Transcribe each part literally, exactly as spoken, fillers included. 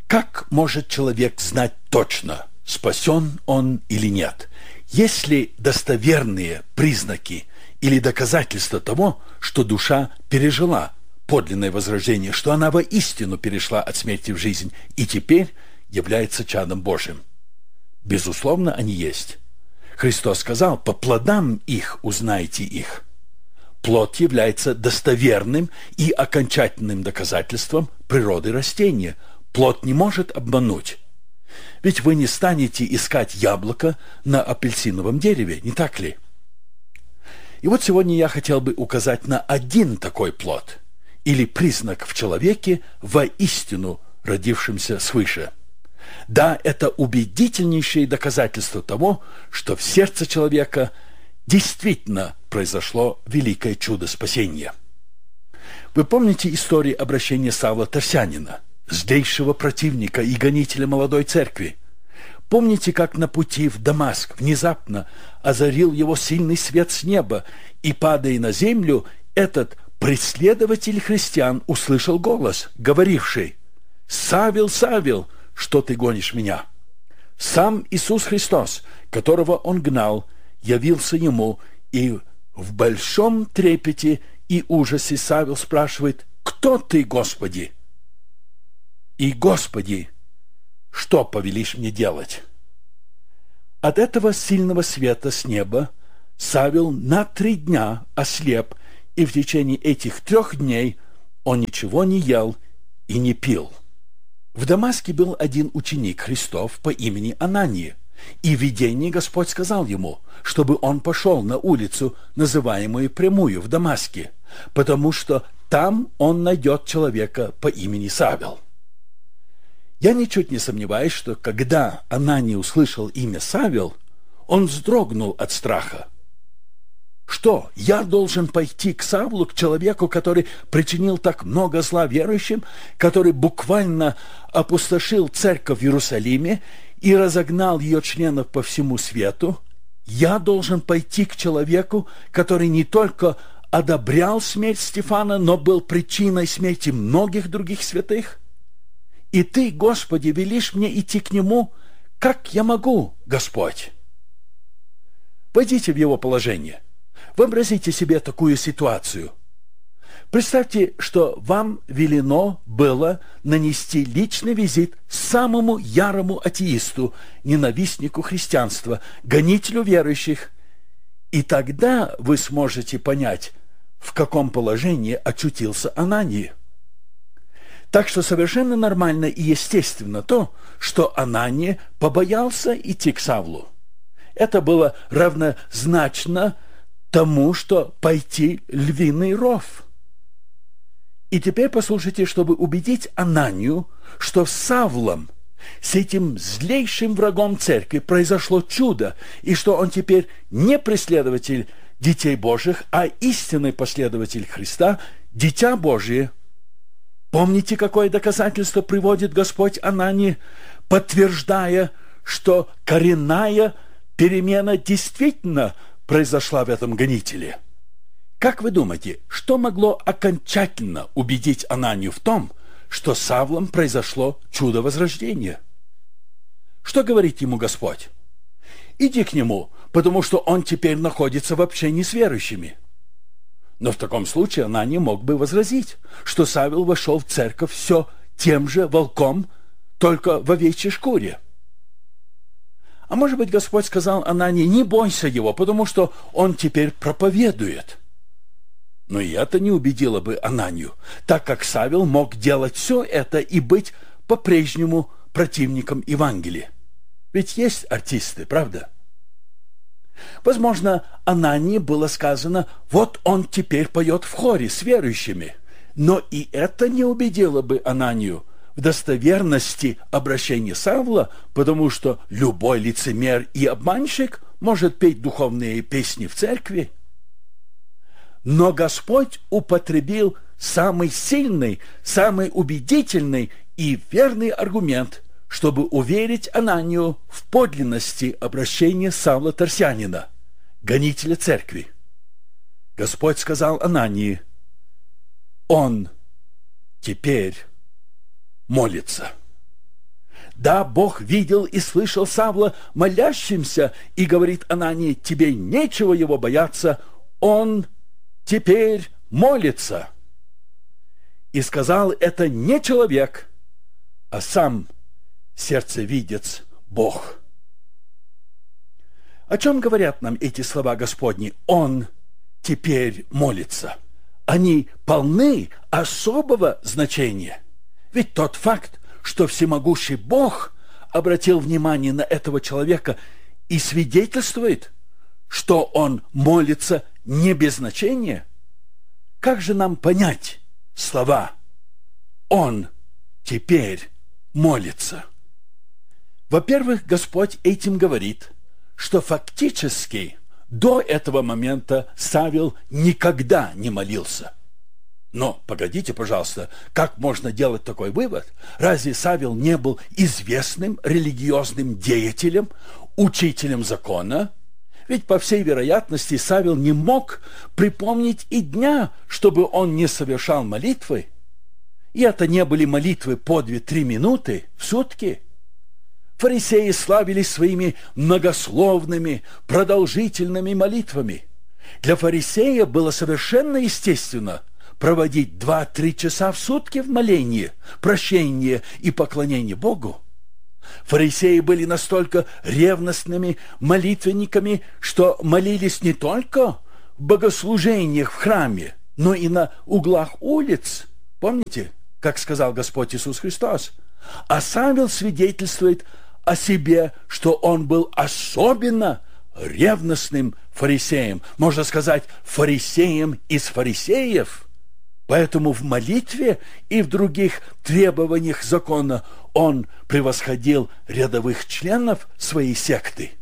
Как может человек знать точно, спасен он или нет, если достоверные признаки или доказательства того, что душа пережила подлинное возрождение, что она воистину перешла от смерти в жизнь и теперь является чадом Божьим? Безусловно, они есть. Христос сказал: «По плодам их узнаете их». Плод является достоверным и окончательным доказательством природы растения. Плод не может обмануть. Ведь вы не станете искать яблоко на апельсиновом дереве, не так ли? И вот сегодня я хотел бы указать на один такой плод или признак в человеке, воистину родившемся свыше. Да, это убедительнейшее доказательство того, что в сердце человека действительно произошло великое чудо спасения. Вы помните историю обращения Савла Тарсянина, злейшего противника и гонителя молодой церкви? Помните, как на пути в Дамаск внезапно озарил его сильный свет с неба, и, падая на землю, этот преследователь христиан услышал голос, говоривший: «Савел, Савел, что ты гонишь меня?» Сам Иисус Христос, которого он гнал, явился ему, и в большом трепете и ужасе Савел спрашивает: «Кто ты, Господи?» И: «Господи, что повелишь мне делать?» От этого сильного света с неба Савел на три дня ослеп, и в течение этих трех дней он ничего не ел и не пил. В Дамаске был один ученик Христов по имени Анания, и в видении Господь сказал ему, чтобы он пошел на улицу, называемую Прямую в Дамаске, потому что там он найдет человека по имени Савел. Я ничуть не сомневаюсь, что когда Анания услышал имя Савел, он вздрогнул от страха. Что, я должен пойти к Савлу, к человеку, который причинил так много зла верующим, который буквально опустошил церковь в Иерусалиме и разогнал ее членов по всему свету? Я должен пойти к человеку, который не только одобрял смерть Стефана, но был причиной смерти многих других святых? И ты, Господи, велишь мне идти к нему? Как я могу, Господь? Войдите в его положение. Вообразите себе такую ситуацию. Представьте, что вам велено было нанести личный визит самому ярому атеисту, ненавистнику христианства, гонителю верующих, и тогда вы сможете понять, в каком положении очутился Анания. Так что совершенно нормально и естественно то, что Анания побоялся идти к Савлу. Это было равнозначно тому, что пойти львиный ров. И теперь послушайте, чтобы убедить Ананию, что с Савлом, с этим злейшим врагом церкви, произошло чудо, и что он теперь не преследователь детей Божьих, а истинный последователь Христа, дитя Божие. Помните, какое доказательство приводит Господь Анании, подтверждая, что коренная перемена действительно произошла в этом гонителе? Как вы думаете, что могло окончательно убедить Ананию в том, что с Савлом произошло чудо возрождения? Что говорит ему Господь? Иди к нему, потому что он теперь находится в общении с верующими. Но в таком случае Анания мог бы возразить, что Савел вошел в церковь все тем же волком, только в овечьей шкуре. А может быть, Господь сказал Анании: не бойся его, потому что он теперь проповедует. Но и это не убедило бы Ананию, так как Савел мог делать все это и быть по-прежнему противником Евангелия. Ведь есть артисты, правда? Возможно, Анании было сказано: вот он теперь поет в хоре с верующими. Но и это не убедило бы Ананию в достоверности обращения Савла, потому что любой лицемер и обманщик может петь духовные песни в церкви. Но Господь употребил самый сильный, самый убедительный и верный аргумент, чтобы уверить Ананию в подлинности обращения Савла Тарсянина, гонителя церкви. Господь сказал Анании: он теперь молится. Да, Бог видел и слышал Савла молящимся, и говорит Анании: тебе нечего его бояться, он теперь молится. И сказал это не человек, а сам сердцевидец Бог. О чем говорят нам эти слова Господни? Он теперь молится. Они полны особого значения. Ведь тот факт, что всемогущий Бог обратил внимание на этого человека и свидетельствует, что он молится не без значения. Как же нам понять слова «Он теперь молится»? Во-первых, Господь этим говорит, что фактически до этого момента Савел никогда не молился. Но, погодите, пожалуйста, как можно делать такой вывод? Разве Савел не был известным религиозным деятелем, учителем закона? Ведь, по всей вероятности, Савел не мог припомнить и дня, чтобы он не совершал молитвы. И это не были молитвы по две-три минуты в сутки. Фарисеи славились своими многословными, продолжительными молитвами. Для фарисея было совершенно естественно проводить два-три часа в сутки в молении, прощении и поклонении Богу. Фарисеи были настолько ревностными молитвенниками, что молились не только в богослужениях в храме, но и на углах улиц. Помните, как сказал Господь Иисус Христос? А Савел свидетельствует о себе, что он был особенно ревностным фарисеем, можно сказать, фарисеем из фарисеев. Поэтому в молитве и в других требованиях закона он превосходил рядовых членов своей секты.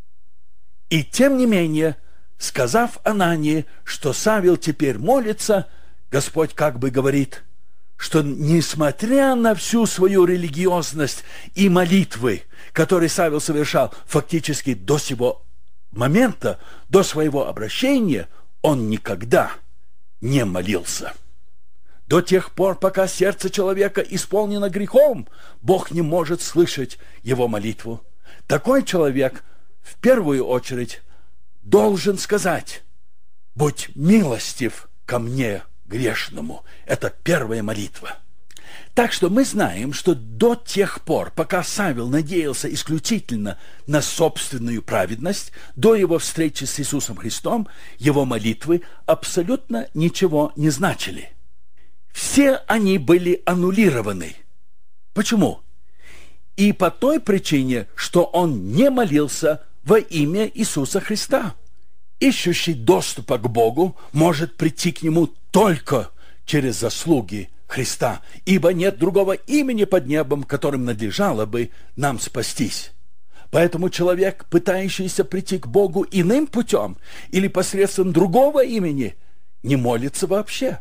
И тем не менее, сказав Анании, что Савел теперь молится, Господь как бы говорит, что несмотря на всю свою религиозность и молитвы, которые Савел совершал фактически до сего момента, до своего обращения, он никогда не молился. До тех пор, пока сердце человека исполнено грехом, Бог не может слышать его молитву. Такой человек в первую очередь должен сказать: «Будь милостив ко мне, грешному». Это первая молитва. Так что мы знаем, что до тех пор, пока Савел надеялся исключительно на собственную праведность, до его встречи с Иисусом Христом, его молитвы абсолютно ничего не значили. Все они были аннулированы. Почему? И по той причине, что он не молился во имя Иисуса Христа. Ищущий доступа к Богу может прийти к Нему только через заслуги Христа, ибо нет другого имени под небом, которым надлежало бы нам спастись. Поэтому человек, пытающийся прийти к Богу иным путем или посредством другого имени, не молится вообще.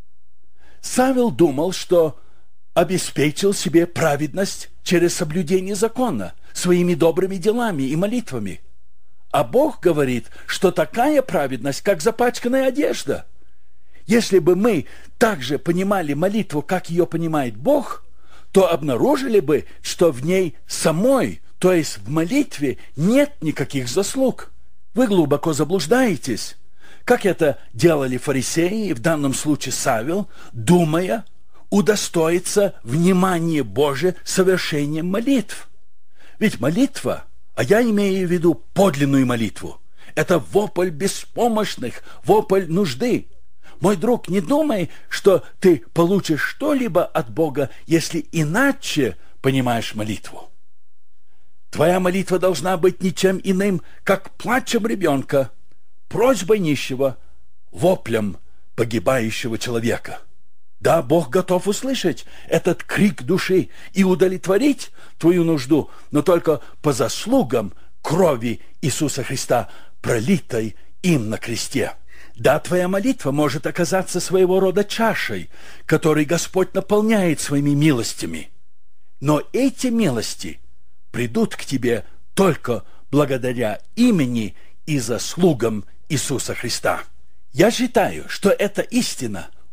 Савел думал, что обеспечил себе праведность через соблюдение закона, своими добрыми делами и молитвами. А Бог говорит, что такая праведность, как запачканная одежда. Если бы мы также понимали молитву, как ее понимает Бог, то обнаружили бы, что в ней самой, то есть в молитве, нет никаких заслуг. Вы глубоко заблуждаетесь. Как это делали фарисеи, и в данном случае Савел, думая удостоиться внимания Божия совершением молитв. Ведь молитва, а я имею в виду подлинную молитву, это вопль беспомощных, вопль нужды. Мой друг, не думай, что ты получишь что-либо от Бога, если иначе понимаешь молитву. Твоя молитва должна быть ничем иным, как плачем ребенка, просьбой нищего, воплем погибающего человека. Да, Бог готов услышать этот крик души и удовлетворить твою нужду, но только по заслугам крови Иисуса Христа, пролитой им на кресте. Да, твоя молитва может оказаться своего рода чашей, которой Господь наполняет своими милостями. Но эти милости придут к тебе только благодаря имени и заслугам Иисуса Христа. Я считаю, что эта истина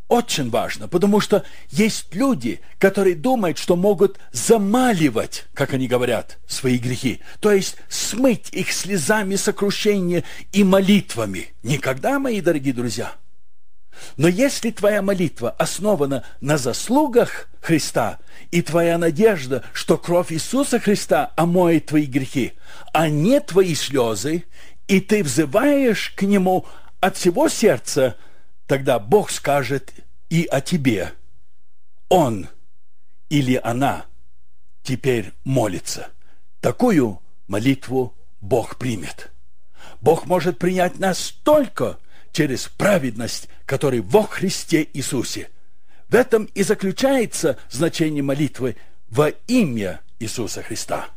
очень важно, потому что есть люди, которые думают, что могут замаливать, как они говорят, свои грехи, то есть смыть их слезами сокрушения и молитвами. Никогда, мои дорогие друзья. Но если твоя молитва основана на заслугах Христа, и твоя надежда, что кровь Иисуса Христа омоет твои грехи, а не твои слезы, и ты взываешь к Нему от всего сердца, тогда Бог скажет и о тебе: Он или она теперь молится. Такую молитву Бог примет. Бог может принять нас только через праведность, которая во Христе Иисусе. В этом и заключается значение молитвы во имя Иисуса Христа.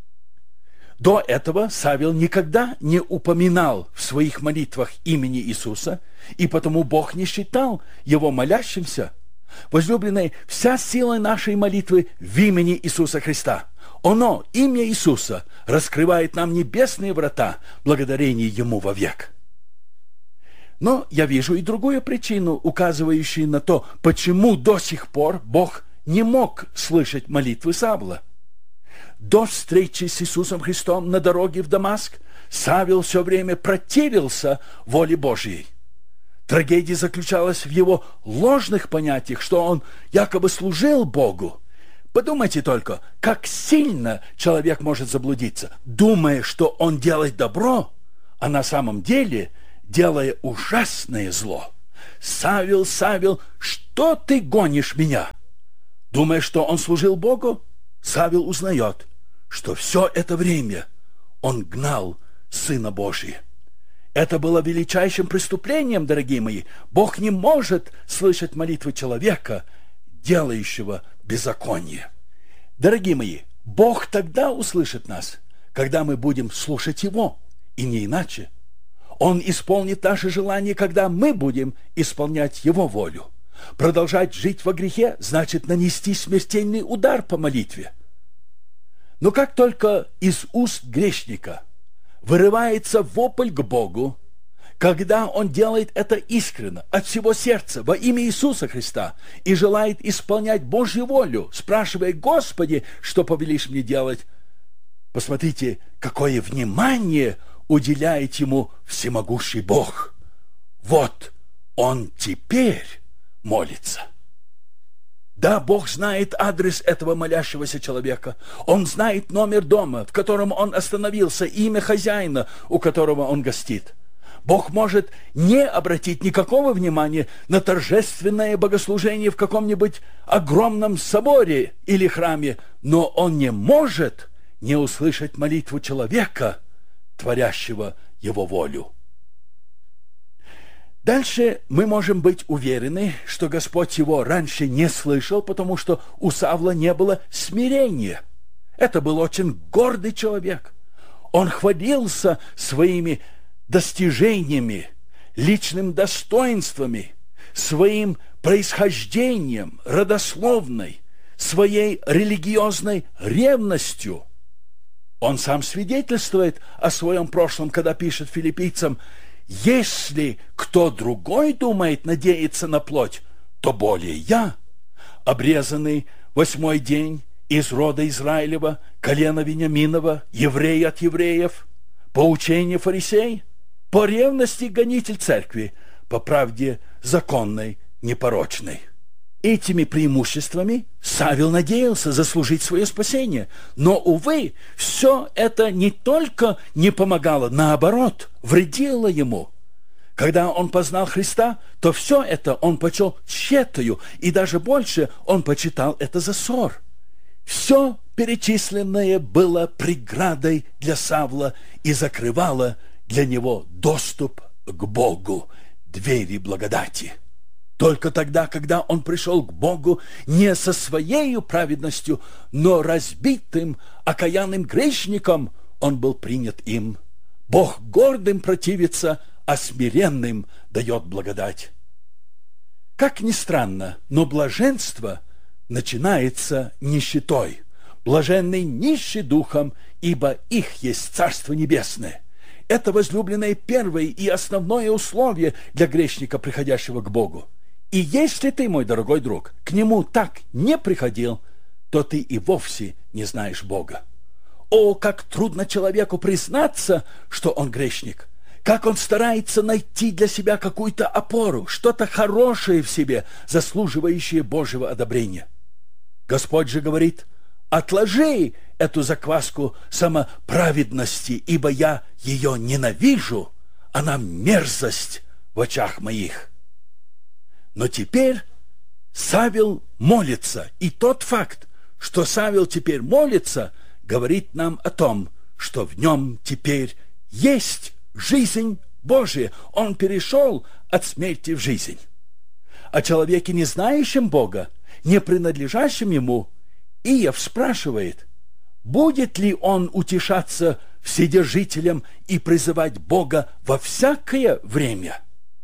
До этого Савел никогда не упоминал в своих молитвах имени Иисуса, и потому Бог не считал его молящимся. Возлюбленные, вся сила нашей молитвы в имени Иисуса Христа. Оно, имя Иисуса, раскрывает нам небесные врата, благодарение Ему вовек. Но я вижу и другую причину, указывающую на то, почему до сих пор Бог не мог слышать молитвы Савла. До встречи с Иисусом Христом на дороге в Дамаск Савел все время противился воле Божьей. Трагедия заключалась в его ложных понятиях, что он якобы служил Богу. Подумайте только, как сильно человек может заблудиться, думая, что он делает добро, а на самом деле делая ужасное зло. «Савел, Савел, что ты гонишь меня?» Думая, что он служил Богу, Савел узнает, что все это время он гнал Сына Божия. Это было величайшим преступлением, дорогие мои. Бог не может слышать молитвы человека, делающего беззаконие. Дорогие мои, Бог тогда услышит нас, когда мы будем слушать Его, и не иначе. Он исполнит наше желание, когда мы будем исполнять Его волю. Продолжать жить во грехе значит нанести смертельный удар по молитве. Но как только из уст грешника вырывается вопль к Богу, когда он делает это искренне, от всего сердца, во имя Иисуса Христа, и желает исполнять Божью волю, спрашивая: «Господи, что повелишь мне делать?» Посмотрите, какое внимание уделяет ему всемогущий Бог. Вот он теперь молится. Да, Бог знает адрес этого молящегося человека. Он знает номер дома, в котором он остановился, имя хозяина, у которого он гостит. Бог может не обратить никакого внимания на торжественное богослужение в каком-нибудь огромном соборе или храме, но Он не может не услышать молитву человека, творящего Его волю. Дальше мы можем быть уверены, что Господь его раньше не слышал, потому что у Савла не было смирения. Это был очень гордый человек. Он хвалился своими достижениями, личным достоинствами, своим происхождением, родословной, своей религиозной ревностью. Он сам свидетельствует о своем прошлом, когда пишет филиппийцам: «Если кто другой думает надеяться на плоть, то более я, обрезанный восьмой день из рода Израилева, колена Вениаминова, еврей от евреев, по учению фарисей, по ревности гонитель церкви, по правде законной, непорочной». Этими преимуществами Савел надеялся заслужить свое спасение. Но, увы, все это не только не помогало, наоборот, вредило ему. Когда он познал Христа, то все это он почел тщетою, и даже больше он почитал это за ссор. Все перечисленное было преградой для Савла и закрывало для него доступ к Богу, двери благодати. Только тогда, когда он пришел к Богу не со своей праведностью, но разбитым, окаянным грешником, он был принят им. Бог гордым противится, а смиренным дает благодать. Как ни странно, но блаженство начинается нищетой. Блаженны нищи духом, ибо их есть Царство Небесное. Это возлюбленное первое и основное условие для грешника, приходящего к Богу. И если ты, мой дорогой друг, к нему так не приходил, то ты и вовсе не знаешь Бога. О, как трудно человеку признаться, что он грешник! Как он старается найти для себя какую-то опору, что-то хорошее в себе, заслуживающее Божьего одобрения. Господь же говорит: «Отложи эту закваску самоправедности, ибо я ее ненавижу, она мерзость в очах моих». Но теперь Савел молится, и тот факт, что Савел теперь молится, говорит нам о том, что в нем теперь есть жизнь Божия. Он перешел от смерти в жизнь. О человеке, не знающем Бога, не принадлежащем ему, Иов спрашивает, будет ли он утешаться вседержителем и призывать Бога во всякое время?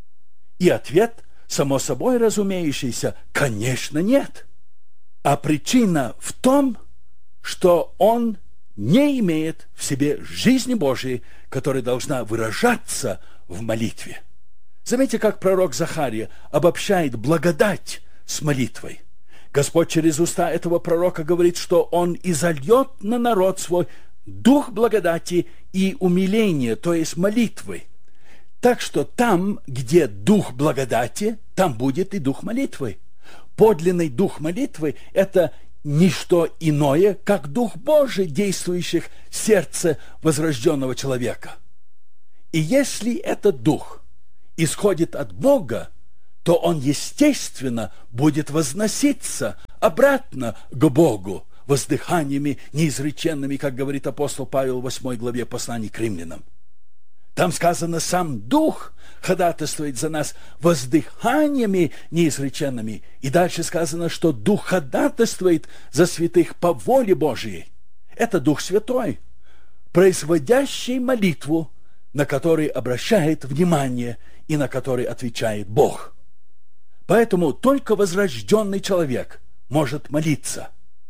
И ответ, само собой разумеющийся, конечно, нет. А причина в том, что он не имеет в себе жизни Божией, которая должна выражаться в молитве. Заметьте, как пророк Захария обобщает благодать с молитвой. Господь через уста этого пророка говорит, что он изольет на народ свой дух благодати и умиления, то есть молитвы. Так что там, где дух благодати, там будет и дух молитвы. Подлинный дух молитвы – это не что иное, как Дух Божий, действующий в сердце возрожденного человека. И если этот Дух исходит от Бога, то он, естественно, будет возноситься обратно к Богу воздыханиями неизреченными, как говорит апостол Павел в восьмой главе послания к римлянам. Там сказано, сам Дух ходатайствует за нас воздыханиями неизреченными. И дальше сказано, что Дух ходатайствует за святых по воле Божией. Это Дух Святой, производящий молитву, на который обращает внимание и на который отвечает Бог. Поэтому только возрожденный человек может молиться.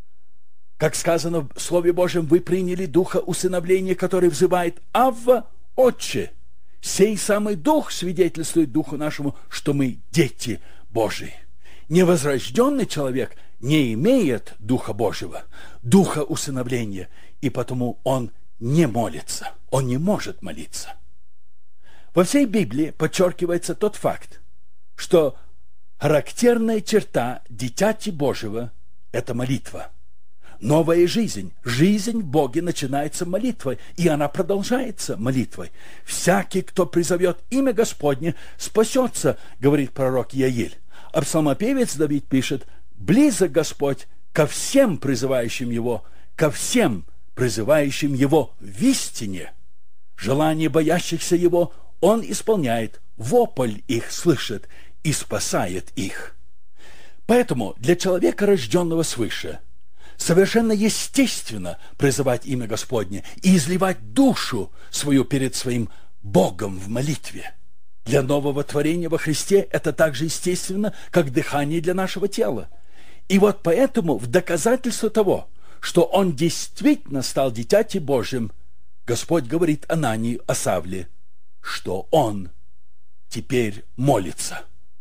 Как сказано в Слове Божьем, вы приняли Духа усыновления, который взывает «Авва, Отче». Сей самый Дух свидетельствует Духу нашему, что мы дети Божии. Невозрожденный человек не имеет Духа Божьего, Духа усыновления, и потому он не молится, он не может молиться. Во всей Библии подчеркивается тот факт, что характерная черта дитяти Божьего – это молитва. Новая жизнь, жизнь в Боге начинается молитвой, и она продолжается молитвой. «Всякий, кто призовет имя Господне, спасется», говорит пророк Иаиль. А псалмопевец Давид пишет: «Близок Господь ко всем призывающим Его, ко всем призывающим Его в истине. Желание боящихся Его Он исполняет, вопль их слышит и спасает их». Поэтому для человека, рожденного свыше, совершенно естественно призывать имя Господне и изливать душу свою перед своим Богом в молитве. Для нового творения во Христе это так же естественно, как дыхание для нашего тела. И вот поэтому в доказательство того, что он действительно стал дитяти Божьим, Господь говорит Анании о Савле, что он теперь молится.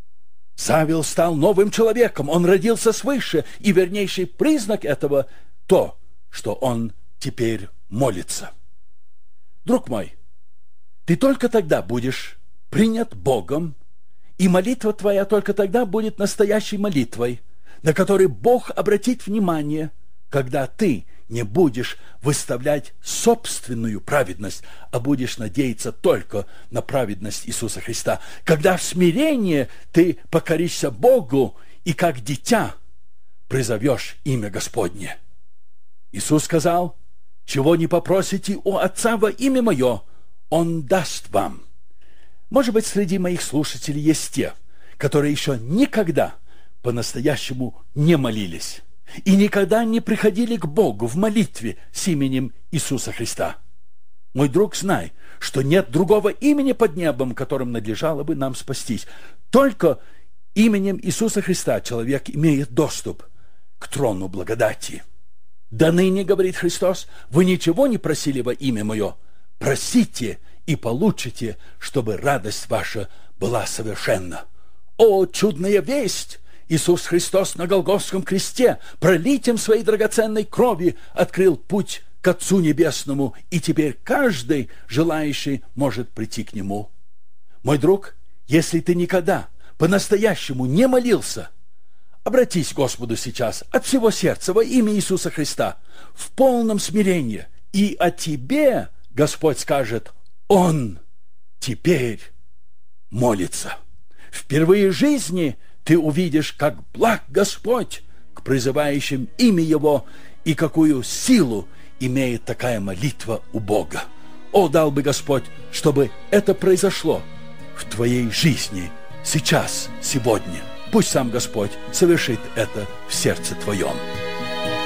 Савел стал новым человеком, он родился свыше, и вернейший признак этого – то, что он теперь молится. Друг мой, ты только тогда будешь принят Богом, и молитва твоя только тогда будет настоящей молитвой, на которой Бог обратит внимание, когда ты не будешь выставлять собственную праведность, а будешь надеяться только на праведность Иисуса Христа. Когда в смирении ты покоришься Богу и как дитя призовешь имя Господне. Иисус сказал: «Чего не попросите у Отца во имя Мое, Он даст вам». Может быть, среди моих слушателей есть те, которые еще никогда по-настоящему не молились и никогда не приходили к Богу в молитве с именем Иисуса Христа. Мой друг, знай, что нет другого имени под небом, которым надлежало бы нам спастись. Только именем Иисуса Христа человек имеет доступ к трону благодати. «Да ныне, — говорит Христос, — вы ничего не просили во имя Мое. Просите и получите, чтобы радость ваша была совершенна». О, чудная весть! Иисус Христос на Голгофском кресте пролитием своей драгоценной крови открыл путь к Отцу Небесному, и теперь каждый желающий может прийти к Нему. Мой друг, если ты никогда по-настоящему не молился, обратись к Господу сейчас от всего сердца во имя Иисуса Христа в полном смирении, и о тебе Господь скажет: Он теперь молится. Впервые в жизни ты увидишь, как благ Господь к призывающим имя Его, и какую силу имеет такая молитва у Бога. О, дал бы Господь, чтобы это произошло в твоей жизни сейчас, сегодня. Пусть сам Господь совершит это в сердце твоем.